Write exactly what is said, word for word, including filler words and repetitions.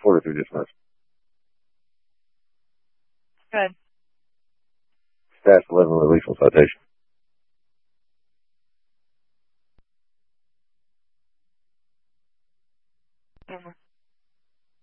order through dismissed. Good. Status eleven with a lethal citation. Over.